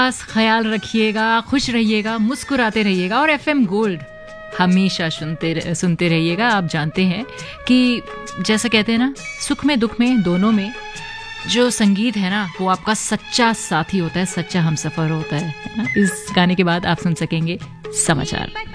ख्याल रखिएगा, खुश रहिएगा, मुस्कुराते रहिएगा और FM गोल्ड हमेशा सुनते रहिएगा। आप जानते हैं कि जैसा कहते हैं ना, सुख में दुख में दोनों में जो संगीत है ना, वो आपका सच्चा साथी होता है, सच्चा हमसफर होता है ना। इस गाने के बाद आप सुन सकेंगे समाचार।